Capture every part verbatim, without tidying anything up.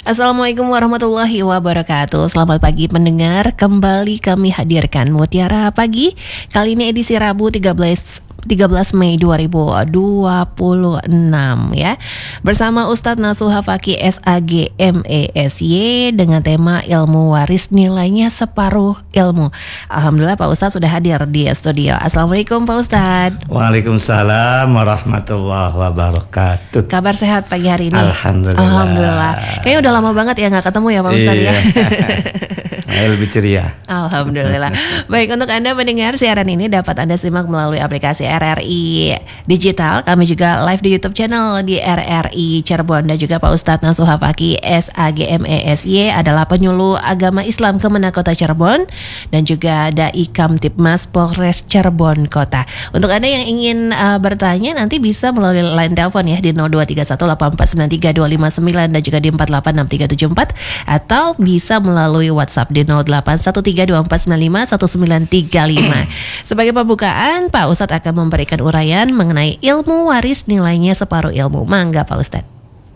Assalamualaikum warahmatullahi wabarakatuh. Selamat pagi pendengar. Kembali kami hadirkan Mutiara Pagi. Kali ini edisi Rabu tiga belas Mei dua ribu dua puluh enam ya. Bersama Ustadz Nasuha Fakih S A G M E S Y dengan tema ilmu waris nilainya separuh ilmu. Alhamdulillah Pak Ustadz sudah hadir di studio. Assalamualaikum Pak Ustadz. Waalaikumsalam warahmatullahi wabarakatuh. Kabar sehat pagi hari ini? Alhamdulillah. Alhamdulillah. Kayaknya udah lama banget ya nggak ketemu ya Pak Ustadz iya. ya. Ayo lebih ceria. Alhamdulillah. Baik, untuk Anda mendengar siaran ini dapat Anda simak melalui aplikasi R R I Digital. Kami juga live di YouTube channel di R R I Cirebon. Dan juga Pak Ustadz Nasuha Fakih S A G M E S Y adalah penyuluh agama Islam Kemenak Kota Cirebon dan juga Dai Kamtibmas Polres Cirebon Kota. Untuk Anda yang ingin uh, bertanya nanti bisa melalui line telepon ya di nol dua tiga satu delapan empat sembilan tiga dua lima sembilan dan juga di empat delapan enam tiga tujuh empat, atau bisa melalui WhatsApp di nol delapan satu tiga dua empat sembilan lima satu sembilan tiga lima. Sebagai pembukaan, Pak Ustadz akan memberikan uraian mengenai ilmu waris nilainya separuh ilmu. Mangga Pak Ustadz.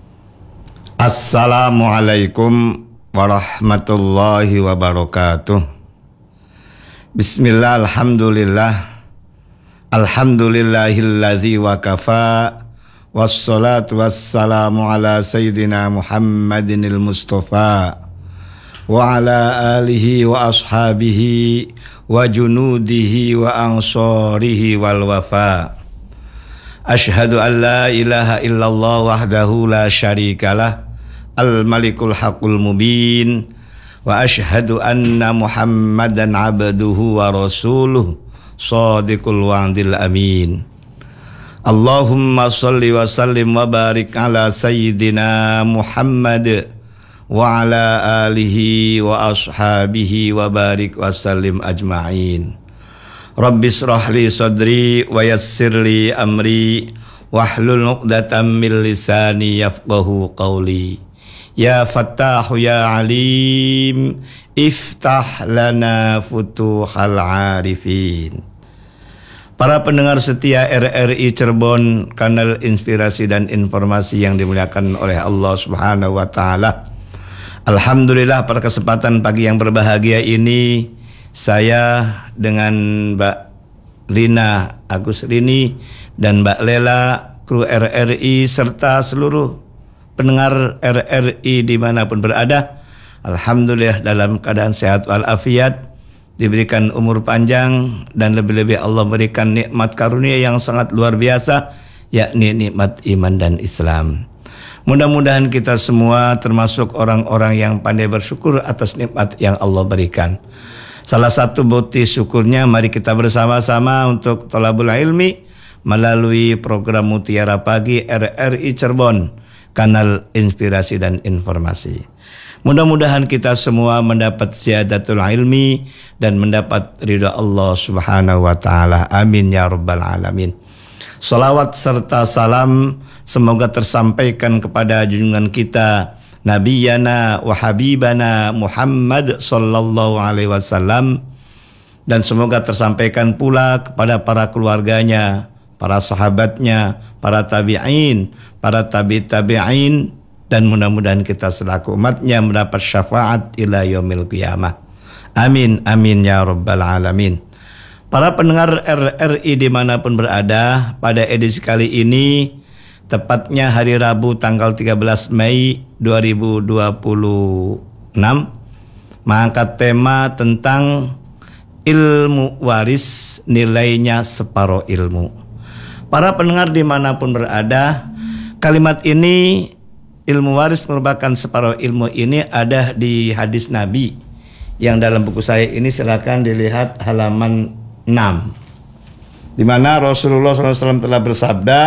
Assalamualaikum warahmatullahi wabarakatuh. Bismillah, alhamdulillah. Alhamdulillahilladzi wa kafa. Wassalatu wassalamu ala sayyidina Muhammadinil Mustafa wa ala alihi wa ashabihi wa junudihi wa ansarihi wal wafa. Ashhadu an la ilaha illallah wahdahu la syarikalah al malikul haqqul mubin wa ashhadu anna Muhammadan abduhu wa rasuluh shadiqul wa'dil amin. Allahumma salli wa sallim wa barik ala sayyidina Muhammad wa ala alihi wa ashabihi wa barik wa sallim ajma'in. Rabbis rahli sadri wa yassirli amri wahlul uqdatam min lisani yafqahu qawli. Ya Fattahu ya Alim iftah lana futuhal arifin. Para pendengar setia R R I Cirebon, kanal inspirasi dan informasi yang dimuliakan oleh Allah Subhanahu wa taala. Alhamdulillah, pada kesempatan pagi yang berbahagia ini saya dengan Mbak Lina Agus Rini dan Mbak Lela, kru R R I serta seluruh pendengar R R I dimanapun berada, alhamdulillah dalam keadaan sehat walafiat, diberikan umur panjang, dan lebih-lebih Allah memberikan nikmat karunia yang sangat luar biasa, yakni nikmat iman dan Islam. Mudah-mudahan kita semua termasuk orang-orang yang pandai bersyukur atas nikmat yang Allah berikan. Salah satu bukti syukurnya, mari kita bersama-sama untuk thalabul ilmi melalui program Mutiara Pagi R R I Cirebon, kanal inspirasi dan informasi. Mudah-mudahan kita semua mendapat ziyadatul ilmi dan mendapat ridha Allah Subhanahu wa taala. Amin ya rabbal alamin. Salawat serta salam semoga tersampaikan kepada junjungan kita Nabiyana wa Habibana Muhammad sallallahu alaihi wasallam, dan semoga tersampaikan pula kepada para keluarganya, para sahabatnya, para tabi'in, para tabi' tabi'in, dan mudah-mudahan kita selaku umatnya mendapat syafaat ila yaumil qiyamah. Amin, amin ya rabbal alamin. Para pendengar R R I dimanapun berada, pada edisi kali ini, tepatnya hari Rabu tanggal tiga belas Mei dua ribu dua puluh enam, mengangkat tema tentang ilmu waris nilainya separuh ilmu. Para pendengar dimanapun berada, kalimat ini, ilmu waris merupakan separuh ilmu, ini ada di hadis Nabi yang dalam buku saya ini, silakan dilihat halaman enam, di mana Rasulullah shallallahu alaihi wasallam telah bersabda,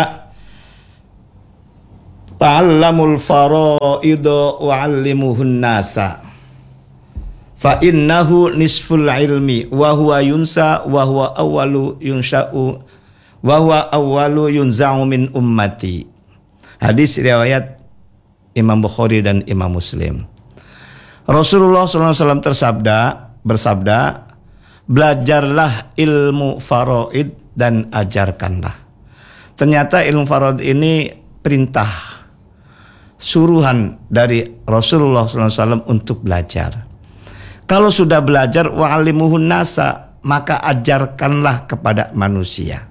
ta'allamul faraidu wa'allimuhun nasa fa innahu nisful ilmi wa huwa yunsa wa huwa awwalu yunsha'u wa huwa awwalu yunza'u min ummati. Hadis riwayat Imam Bukhari dan Imam Muslim. Rasulullah shallallahu alaihi wasallam tersabda bersabda, belajarlah ilmu faraid dan ajarkanlah. Ternyata ilmu faraid ini perintah suruhan dari Rasulullah shallallahu alaihi wasallam untuk belajar. Kalau sudah belajar, wa'alimuhun nasa, maka ajarkanlah kepada manusia.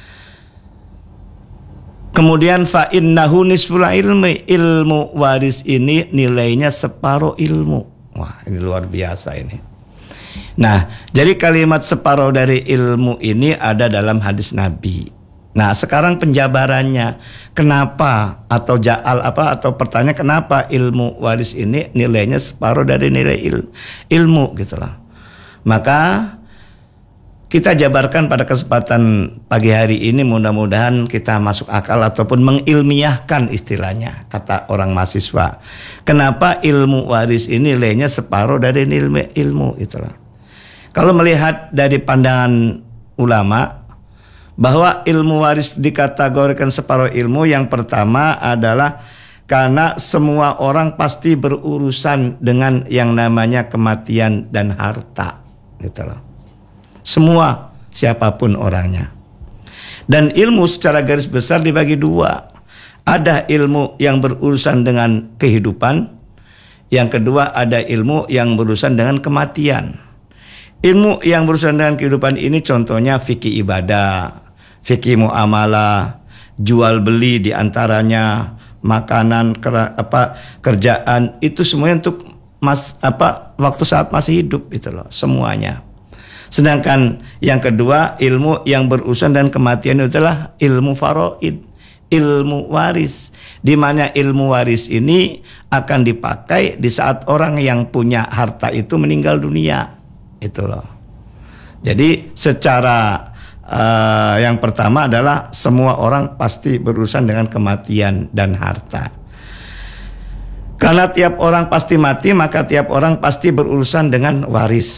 Kemudian fa innahu nisful ilmi, ilmu waris ini nilainya separuh ilmu. Wah, ini luar biasa ini. Nah, jadi kalimat separuh dari ilmu ini ada dalam hadis Nabi. Nah, sekarang penjabarannya, kenapa atau ja'al apa atau pertanyaan kenapa ilmu waris ini nilainya separuh dari nilai il, ilmu gitu loh. Maka kita jabarkan pada kesempatan pagi hari ini, mudah-mudahan kita masuk akal ataupun mengilmiahkan istilahnya kata orang mahasiswa. Kenapa ilmu waris ini nilainya separuh dari nilai ilmu gitu loh. Kalau melihat dari pandangan ulama bahwa ilmu waris dikategorikan separuh ilmu, yang pertama adalah karena semua orang pasti berurusan dengan yang namanya kematian dan harta gitu loh. Semua, siapapun orangnya. Dan ilmu secara garis besar dibagi dua. Ada ilmu yang berurusan dengan kehidupan, yang kedua ada ilmu yang berurusan dengan kematian. Ilmu yang berurusan dengan kehidupan ini contohnya fikih ibadah, fikih muamalah, jual beli diantaranya, makanan, kera, apa kerjaan, itu semuanya untuk mas apa waktu saat masih hidup itu loh, semuanya. Sedangkan yang kedua, ilmu yang berurusan dengan kematian itu adalah ilmu faraid, ilmu waris, di mana ilmu waris ini akan dipakai di saat orang yang punya harta itu meninggal dunia, itu loh. Jadi secara Uh, yang pertama adalah semua orang pasti berurusan dengan kematian dan harta. Karena tiap orang pasti mati, maka tiap orang pasti berurusan dengan waris.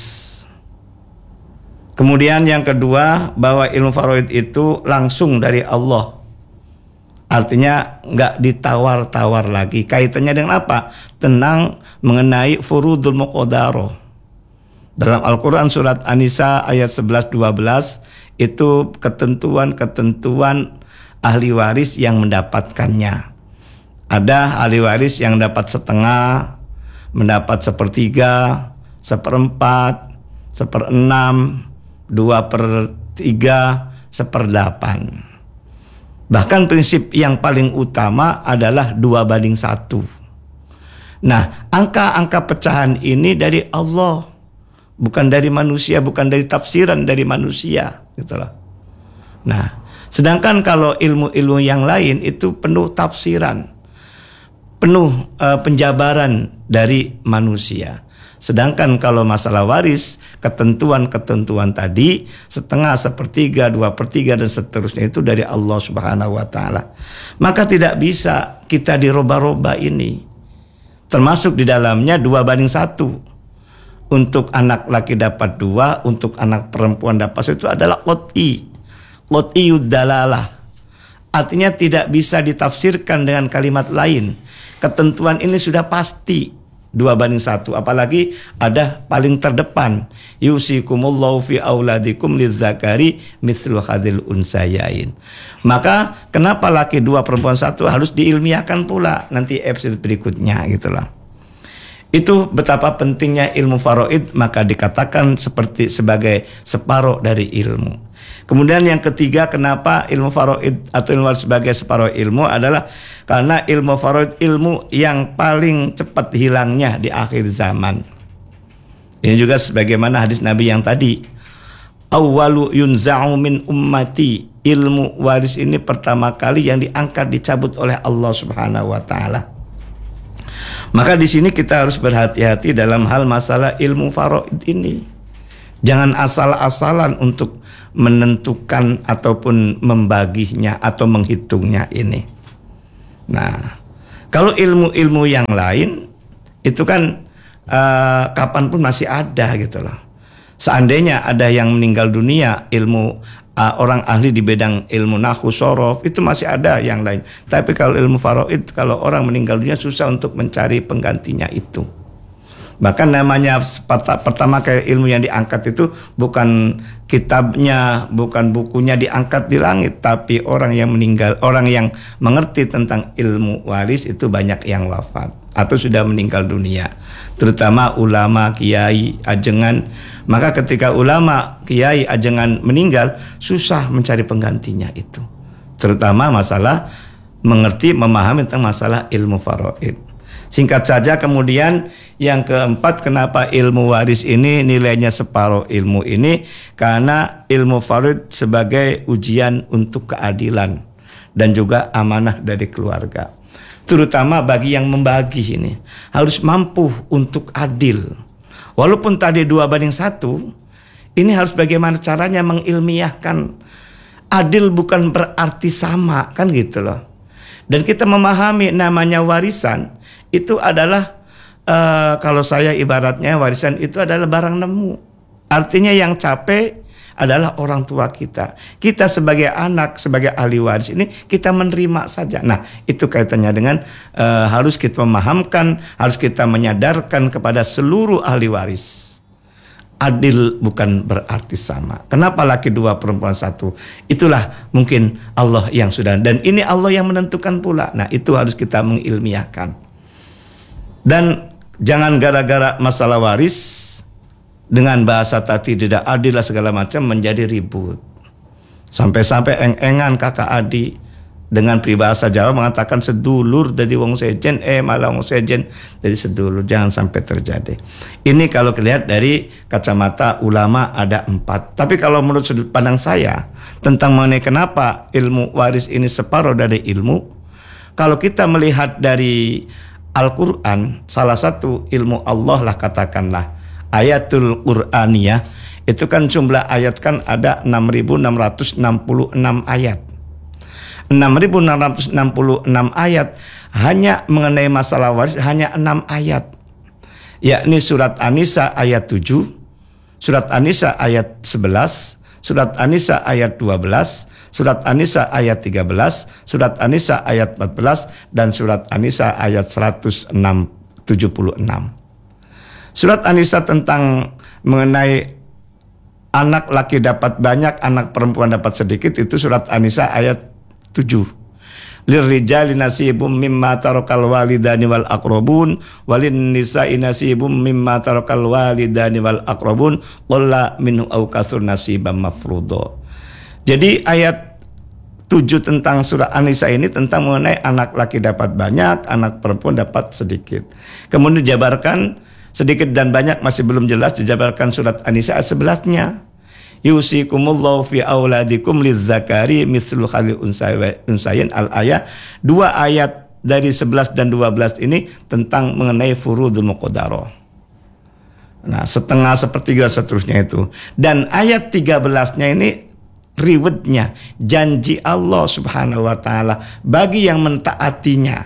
Kemudian yang kedua, bahwa ilmu faraid itu langsung dari Allah. Artinya nggak ditawar-tawar lagi. Kaitannya dengan apa? Tentang mengenai furudul muqaddarah. Dalam Al-Quran surat An-Nisa ayat sebelas dua belas itu ketentuan-ketentuan ahli waris yang mendapatkannya. Ada ahli waris yang dapat setengah, mendapat sepertiga, seperempat, seperenam, dua per tiga, seperdelapan. Bahkan prinsip yang paling utama adalah dua banding satu. Nah, angka-angka pecahan ini dari Allah, bukan dari manusia, bukan dari tafsiran dari manusia, gitulah. Nah, sedangkan kalau ilmu-ilmu yang lain itu penuh tafsiran, penuh uh, penjabaran dari manusia. Sedangkan kalau masalah waris, ketentuan-ketentuan tadi, setengah, sepertiga, dua per tiga dan seterusnya itu dari Allah Subhanahu Wa Taala. Maka tidak bisa kita diroba-roba ini. Termasuk di dalamnya dua banding satu. Untuk anak laki dapat dua, untuk anak perempuan dapat satu, itu adalah qot'i, qot'iyud dalalah. Artinya tidak bisa ditafsirkan dengan kalimat lain. Ketentuan ini sudah pasti dua banding satu. Apalagi ada paling terdepan, yusikumullahu fi auladikum lidzakari mithlu hadzal unsayain. Maka kenapa laki dua perempuan satu harus diilmiahkan pula nanti episode berikutnya gitulah. Itu betapa pentingnya ilmu faraid, maka dikatakan seperti sebagai separuh dari ilmu. Kemudian yang ketiga, kenapa ilmu faraid atau ilmu sebagai separuh ilmu adalah karena ilmu faraid ilmu yang paling cepat hilangnya di akhir zaman. Ini juga sebagaimana hadis Nabi yang tadi, awwalu yunza'u min ummati, ilmu waris ini pertama kali yang diangkat, dicabut oleh Allah Subhanahu wa taala. Maka di sini kita harus berhati-hati dalam hal masalah ilmu faraid ini. Jangan asal-asalan untuk menentukan ataupun membaginya atau menghitungnya ini. Nah, kalau ilmu-ilmu yang lain itu kan uh, kapanpun masih ada gitu loh. Seandainya ada yang meninggal dunia, ilmu uh, orang ahli di bidang ilmu nahwu shorof itu masih ada yang lain. Tapi kalau ilmu faraid, kalau orang meninggal dunia susah untuk mencari penggantinya itu. Bahkan namanya pertama kali ilmu yang diangkat itu bukan kitabnya, bukan bukunya diangkat di langit, tapi orang yang meninggal, orang yang mengerti tentang ilmu waris itu banyak yang wafat atau sudah meninggal dunia. Terutama ulama, kiai, ajengan. Maka ketika ulama, kiai, ajengan meninggal, susah mencari penggantinya itu. Terutama masalah mengerti, memahami tentang masalah ilmu faraid. Singkat saja, kemudian yang keempat, kenapa ilmu waris ini nilainya separuh ilmu ini? Karena ilmu faraid sebagai ujian untuk keadilan dan juga amanah dari keluarga. Terutama bagi yang membagi ini, harus mampu untuk adil. Walaupun tadi dua banding satu, ini harus bagaimana caranya mengilmiahkan. Adil bukan berarti sama, kan gitu loh. Dan kita memahami namanya warisan itu adalah uh, kalau saya ibaratnya warisan itu adalah barang nemu. Artinya yang capek adalah orang tua kita. Kita sebagai anak, sebagai ahli waris ini kita menerima saja. Nah, itu kaitannya dengan uh, harus kita memahamkan, harus kita menyadarkan kepada seluruh ahli waris. Adil bukan berarti sama. Kenapa laki dua perempuan satu? Itulah mungkin Allah yang sudah, dan ini Allah yang menentukan pula. Nah, itu harus kita mengilmiahkan. Dan jangan gara-gara masalah waris dengan bahasa tadi tidak adil lah segala macam menjadi ribut. Sampai-sampai eng-engan kakak adik dengan peribahasa Jawa mengatakan sedulur dari wong sejen, eh malah wong sejen dari sedulur. Jangan sampai terjadi. Ini kalau dilihat dari kacamata ulama ada empat. Tapi kalau menurut sudut pandang saya tentang mengenai kenapa ilmu waris ini separuh dari ilmu, kalau kita melihat dari Al-Quran, salah satu ilmu Allah lah katakanlah, ayatul Qur'aniyah, itu kan jumlah ayat kan ada enam ribu enam ratus enam puluh enam ayat. enam ribu enam ratus enam puluh enam ayat hanya mengenai masalah waris hanya enam ayat. Yakni surat An-Nisa ayat tujuh, surat An-Nisa ayat sebelas, surat An-Nisa ayat dua belas, surat An-Nisa ayat tiga belas, surat An-Nisa ayat empat belas, dan surat An-Nisa ayat seratus tujuh puluh enam. Surat An-Nisa tentang mengenai anak laki dapat banyak, anak perempuan dapat sedikit, itu surat An-Nisa ayat tujuh. Lirrijali nasibum mimma tarakal walidani wal aqrabun walin nisa'i nasibum mimma tarakal walidani wal aqrabun qalla minhu aw katsur nasiban mafruḍa. Jadi ayat tujuh tentang surah An-Nisa ini tentang mengenai anak laki dapat banyak, anak perempuan dapat sedikit. Kemudian dijabarkan sedikit dan banyak masih belum jelas, dijabarkan surat An-Nisa ayat sebelasnya. Yusikumullahu fi auladikum lidzakari mithlu khalil unsayin al-ayat. Dua ayat dari sebelas dan dua belas ini tentang mengenai furudul muqaddarah. Nah, setengah, sepertiga, seterusnya itu. Dan ayat tiga belasnya ini rewardnya, janji Allah subhanahu wa ta'ala bagi yang mentaatinya.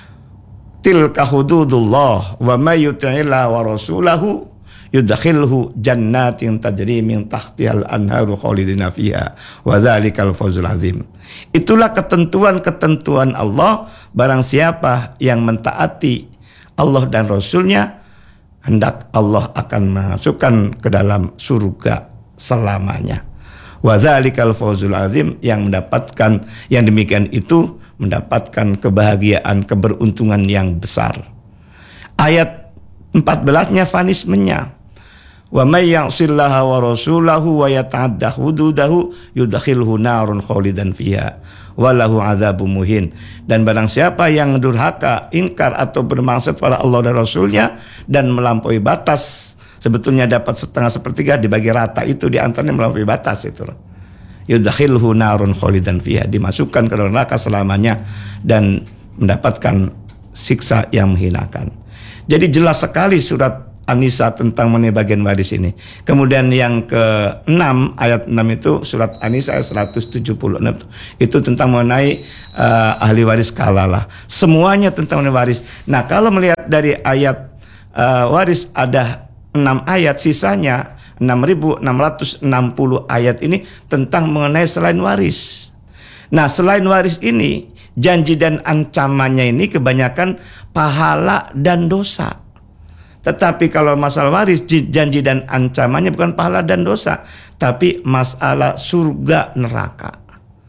Tilka hududullah wa may yuti'illah wa rasulahu yudkhilhu jannatin tajri min tahtihal anharu khalidina fiha wa dzalikal fawzul azim. Itulah ketentuan-ketentuan Allah, barang siapa yang mentaati Allah dan Rasulnya, hendak Allah akan masukkan ke dalam surga selamanya. Wa dzalikal fawzul azim, yang mendapatkan yang demikian itu mendapatkan kebahagiaan, keberuntungan yang besar. Ayat empat belasnya vanismenya. Wa may ya'sillaha wa rasulahu wa yata'adda hududahu yudkhilhu narun khalidan fiha wa lahu adzabun muhin. Dan barang siapa yang durhaka, ingkar atau bermaksud pada Allah dan Rasulnya dan melampaui batas, sebetulnya dapat setengah sepertiga, dibagi rata, itu diantaranya melampaui batas itu. Yudkhilhu narun khalidan fiha, dimasukkan ke neraka selamanya dan mendapatkan siksa yang menghinakan. Jadi jelas sekali surat An-Nisa tentang mengenai bagian waris ini. Kemudian yang keenam, ayat enam itu surat An-Nisa ayat seratus tujuh puluh enam, itu tentang mengenai uh, ahli waris kalalah. Semuanya tentang mengenai waris. Nah, kalau melihat dari ayat uh, waris ada enam ayat, sisanya enam ribu enam ratus enam puluh ayat ini tentang mengenai selain waris. Nah, selain waris ini, janji dan ancamannya ini kebanyakan pahala dan dosa. Tetapi kalau masalah waris, janji dan ancamannya bukan pahala dan dosa, tapi masalah surga neraka.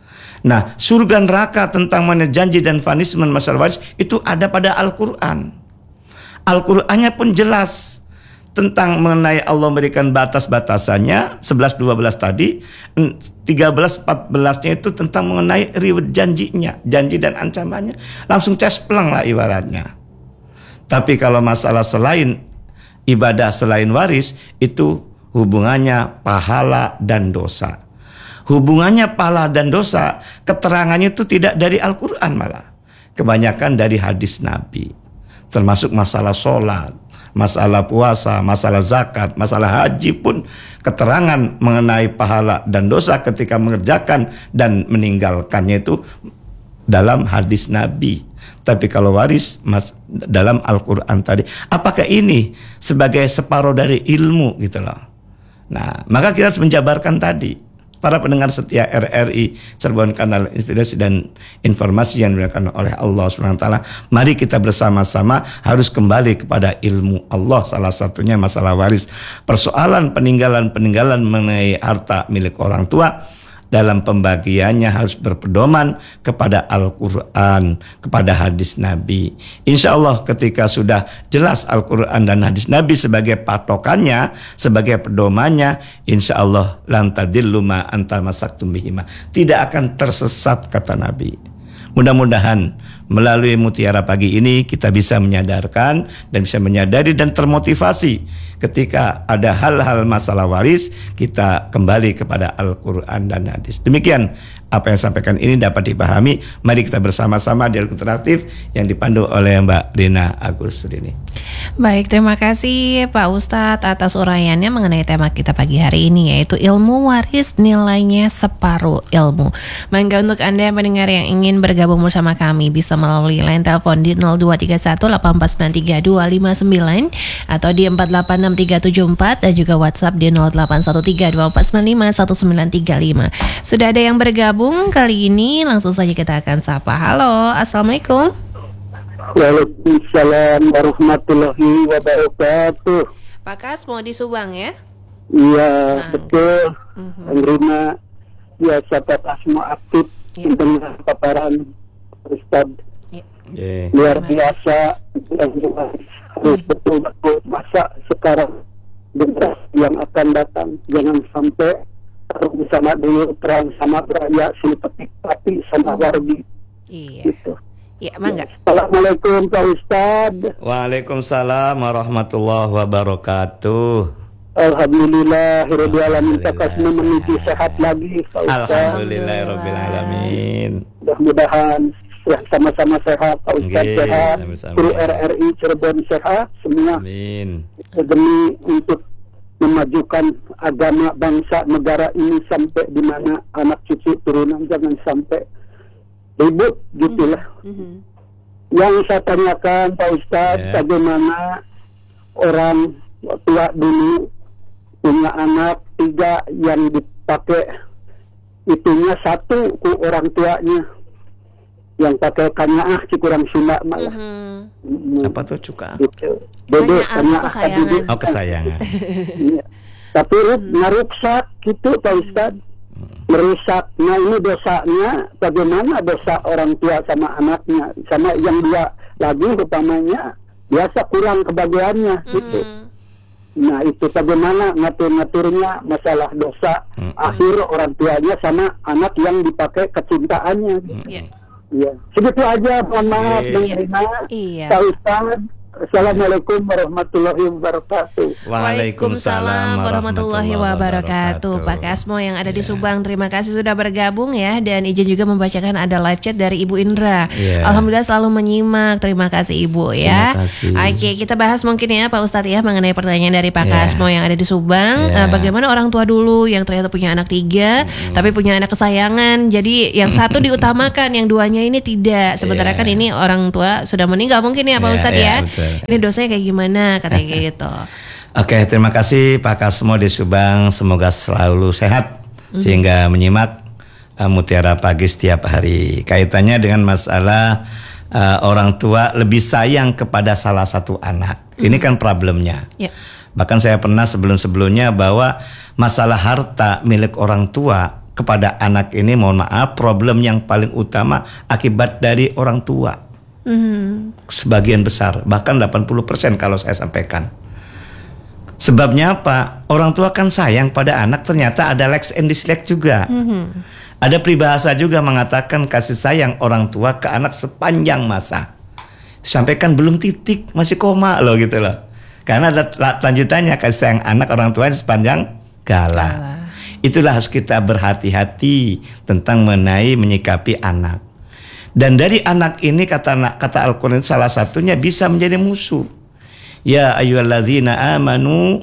Nah, surga neraka tentang mana janji dan punishment masalah waris itu ada pada Al-Quran. Al-Qurannya pun jelas tentang mengenai Allah memberikan batas-batasannya, sebelas dua belas tadi, tiga belas empat belasnya itu tentang mengenai riwayat janjinya, janji dan ancamannya. Langsung cespleng lah ibaratnya. Tapi kalau masalah selain ibadah selain waris, itu hubungannya pahala dan dosa. Hubungannya pahala dan dosa, keterangannya itu tidak dari Al-Quran malah. Kebanyakan dari hadis Nabi. Termasuk masalah sholat, masalah puasa, masalah zakat, masalah haji pun keterangan mengenai pahala dan dosa ketika mengerjakan dan meninggalkannya itu dalam hadis Nabi. Tapi kalau waris mas, dalam Al-Quran tadi, apakah ini sebagai separuh dari ilmu gitu loh. Nah, maka kita harus menjabarkan tadi. Para pendengar setia R R I Cirebon, kanal inspirasi dan informasi yang diberikan oleh Allah subhanahu wa taala. Mari kita bersama-sama harus kembali kepada ilmu Allah. Salah satunya masalah waris. Persoalan peninggalan-peninggalan mengenai harta milik orang tua dalam pembagiannya harus berpedoman kepada Al-Quran, kepada hadis Nabi. Insya Allah ketika sudah jelas Al-Quran dan hadis Nabi sebagai patokannya, sebagai pedomannya, insya Allah lan tadillu ma anta masaktum bihima. Tidak akan tersesat kata Nabi. Mudah-mudahan melalui Mutiara Pagi ini kita bisa menyadarkan dan bisa menyadari dan termotivasi ketika ada hal-hal masalah waris, kita kembali kepada Al-Quran dan hadis. Demikian apa yang sampaikan ini dapat dipahami. Mari kita bersama-sama dialog interaktif yang dipandu oleh Mbak Rina Agus ini. Baik, terima kasih Pak Ustadz atas uraiannya mengenai tema kita pagi hari ini, yaitu ilmu waris nilainya separuh ilmu. Mangga untuk Anda pendengar yang ingin bergabung bersama kami bisa melalui line telepon di nol dua tiga satu delapan empat sembilan tiga dua lima sembilan atau di empat delapan enam tiga tujuh empat dan juga WhatsApp di nol delapan satu tiga dua empat sembilan lima satu sembilan tiga lima. Sudah ada yang bergabung kali ini, langsung saja kita akan sapa. Halo, assalamualaikum. Waalaikumsalam warahmatullahi wabarakatuh. Pak Kasmo di Subang ya? Iya, nah, betul. Uh-huh. Menerima biasa Pak Kasmo aktif yeah. dengan paparan Ustaz. Yeah. Yeah. Luar biasa. Harus betul-betul masa sekarang generasi yang akan datang jangan sampai taruh bersama dulu perang sama beraya silpetik tapi sama wargi. Iya. Gitu. Ya, mangga. Assalamualaikum Pak Ustaz. Waalaikumsalam warahmatullahi wabarakatuh. Alhamdulillahirabbil alamin. Pak Kasmo menuju sehat lagi Pak Ustaz. Alhamdulillahirabbil alamin. Mudah-mudahan sama-sama sehat Pak Ustaz. Nggih, sehat. sama-sama. Kru R R I Cirebon sehat semua. Amin. Demi untuk memajukan agama bangsa negara ini sampai di mana anak cucu turunan jangan sampai ribut gitulah. Mm-hmm. Yang saya tanyakan Pak Ustadz, yeah. bagaimana orang tua dulu punya anak tiga yang dipakai itunya satu ku orang tuanya yang pakai kanyah kurang Sunda malah. Mm-hmm. Mm-hmm. Apa tuh cuka? Gitu. Dede kanyah kesayangan. Oh kesayangan. Iya. Tapi mm-hmm. ngaruksak gitu Pak Ustadz. Merusak. Nah ini dosanya bagaimana dosa orang tua sama anaknya, sama yang dia lagi utamanya biasa kurang kebahagiaannya gitu. Mm-hmm. Nah itu bagaimana ngatur-ngaturnya masalah dosa mm-hmm. akhir orang tuanya sama anak yang dipakai kecintaannya gitu. Mm-hmm. Iya, segitu aja. Mohon maaf Iya. Bang Iya. Pak Ustadz. Assalamualaikum warahmatullahi wabarakatuh. Waalaikumsalam warahmatullahi wabarakatuh. Pak Kasmo yang ada di Subang, terima kasih sudah bergabung ya. Dan izin juga membacakan ada live chat dari Ibu Indra. Yeah. Alhamdulillah selalu menyimak. Terima kasih Ibu ya. Terima kasih. Oke, kita bahas mungkin ya Pak Ustadz ya mengenai pertanyaan dari Pak Yeah. Kasmo yang ada di Subang. Yeah. Uh, bagaimana orang tua dulu yang ternyata punya anak tiga, mm. tapi punya anak kesayangan. Jadi yang satu diutamakan, yang duanya ini tidak. Sementara yeah. kan ini orang tua sudah meninggal mungkin ya Pak Yeah, Ustadz yeah, ya. betul. Ini dosanya kayak gimana katanya kayak gitu. Oke, terima kasih Pak Kasmo di Subang. Semoga selalu sehat mm-hmm. sehingga menyimak uh, Mutiara Pagi setiap hari. Kaitannya dengan masalah uh, orang tua lebih sayang kepada salah satu anak. Mm-hmm. Ini kan problemnya. Yeah. Bahkan saya pernah sebelum-sebelumnya bahwa masalah harta milik orang tua kepada anak ini, mohon maaf, problem yang paling utama akibat dari orang tua. Mm-hmm. Sebagian besar, bahkan delapan puluh persen kalau saya sampaikan. Sebabnya apa? Orang tua kan sayang pada anak, ternyata ada likes and dislike juga. Mm-hmm. Ada peribahasa juga mengatakan kasih sayang orang tua ke anak sepanjang masa. Disampaikan belum titik, masih koma loh gitu loh. Karena ada lanjutannya, kasih sayang anak orang tua sepanjang gala. Gala. Itulah harus kita berhati-hati tentang mengenai menyikapi anak. Dan dari anak ini kata kata Al-Quran salah satunya bisa menjadi musuh. Ya ayyuhalladzina amanu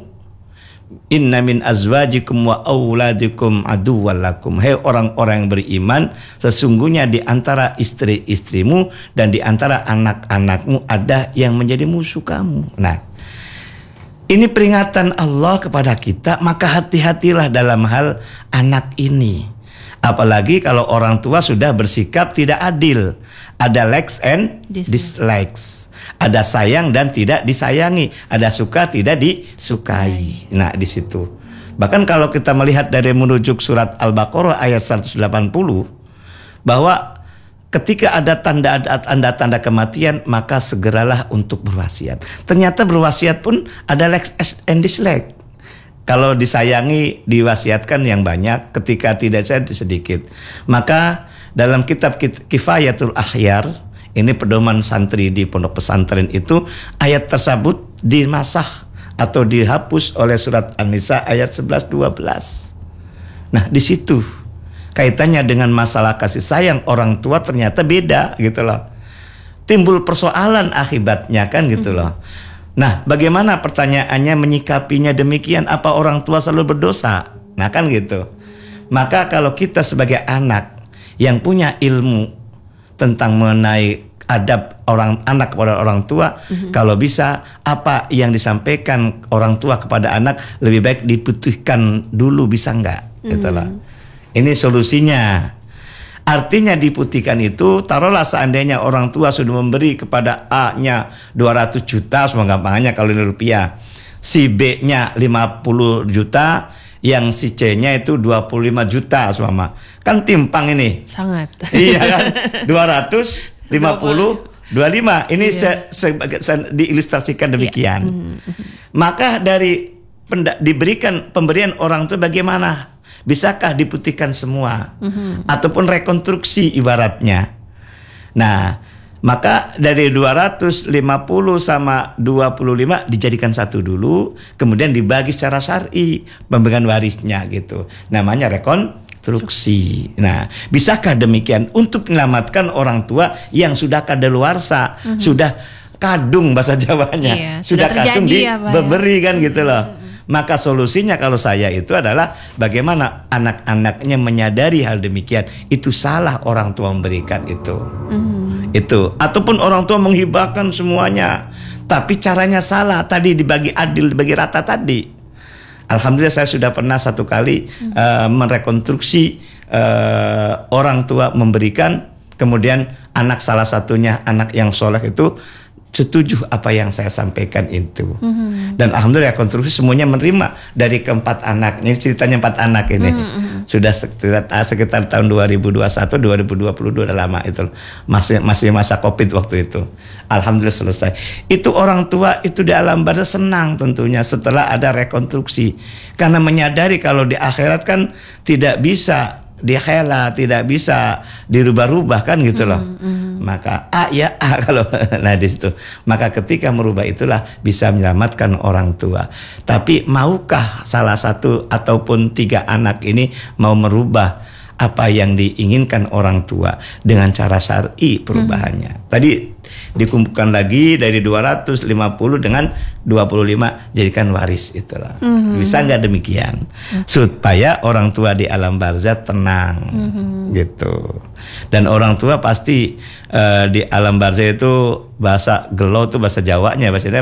inna min azwajikum wa auladikum aduwwal lakum. Hai orang-orang yang beriman, sesungguhnya di antara istri-istrimu dan di antara anak-anakmu ada yang menjadi musuh kamu. Nah, ini peringatan Allah kepada kita, maka hati-hatilah dalam hal anak ini. Apalagi kalau orang tua sudah bersikap tidak adil. Ada likes and dislikes. Ada sayang dan tidak disayangi. Ada suka tidak disukai. Nah, di situ. Bahkan kalau kita melihat dari merujuk surat Al-Baqarah ayat seratus delapan puluh, bahwa ketika ada tanda-tanda kematian, maka segeralah untuk berwasiat. Ternyata berwasiat pun ada likes and dislike. Kalau disayangi diwasiatkan yang banyak, ketika tidak sedikit. Maka dalam kitab Kifayatul Akhyar, ini pedoman santri di pondok pesantren itu, ayat tersebut dimasah atau dihapus oleh surat An-Nisa ayat sebelas dua belas. Nah, di situ kaitannya dengan masalah kasih sayang orang tua ternyata beda gitu loh. Timbul persoalan akibatnya kan gitu loh. Nah, bagaimana pertanyaannya menyikapinya demikian? Apa orang tua selalu berdosa? Nah, kan gitu. Maka kalau kita sebagai anak yang punya ilmu tentang mengenai adab orang anak kepada orang tua, mm-hmm. kalau bisa apa yang disampaikan orang tua kepada anak lebih baik diputihkan dulu, bisa enggak? Mm-hmm. Gitu loh. Ini solusinya. Artinya diputihkan itu, taruhlah seandainya orang tua sudah memberi kepada A-nya dua ratus juta, semua gampangnya kalau ini rupiah. Si B-nya lima puluh juta, yang si C-nya itu dua puluh lima juta, semua. Kan timpang ini. Sangat. Iya kan? dua ratus lima puluh, dua puluh lima. Ini iya. se, se, se, diilustrasikan demikian. Iya. Maka dari penda, diberikan pemberian orang tua bagaimana? Bisakah diputihkan semua? Mm-hmm. Ataupun rekonstruksi ibaratnya. Nah, maka dari dua ratus lima puluh sama dua puluh lima dijadikan satu dulu, kemudian dibagi secara syar'i pembagian warisnya gitu. Namanya rekonstruksi. Nah, bisakah demikian untuk menyelamatkan orang tua yang sudah kadaluarsa, mm-hmm. sudah kadung bahasa Jawanya, iya, sudah, sudah kadung diberi kan gitu loh. Mm-hmm. Maka solusinya kalau saya itu adalah bagaimana anak-anaknya menyadari hal demikian. Itu salah orang tua memberikan itu. Mm. Itu. Ataupun orang tua menghibahkan semuanya, tapi caranya salah. Tadi dibagi adil, dibagi rata tadi. Alhamdulillah saya sudah pernah satu kali mm. uh, merekonstruksi uh, orang tua memberikan, kemudian anak salah satunya, anak yang soleh itu setuju apa yang saya sampaikan itu. Mm-hmm. Dan alhamdulillah konstruksi semuanya menerima dari keempat anak. Ini ceritanya empat anak ini. Mm-hmm. Sudah sekitar, sekitar tahun dua ribu dua puluh satu dua ribu dua puluh dua udah lama itu. Masih masih masa Covid waktu itu. Alhamdulillah selesai. Itu orang tua itu di alam barzah senang tentunya setelah ada rekonstruksi. Karena menyadari kalau di akhirat kan tidak bisa dihela, tidak bisa dirubah-rubah kan gitu loh. Mm, mm. Maka A ya A kalau nah di situ. Maka ketika merubah itulah bisa menyelamatkan orang tua. Tapi maukah salah satu ataupun tiga anak ini mau merubah apa yang diinginkan orang tua dengan cara syar'i perubahannya? Mm. Tadi dikumpulkan lagi dari dua ratus lima puluh dengan dua puluh lima jadikan waris itulah. Mm-hmm. Bisa nggak demikian? Mm-hmm. Supaya orang tua di alam barzah tenang, mm-hmm. gitu. Dan orang tua pasti uh, di alam barzah itu bahasa gelo tuh bahasa Jawanya, bahasa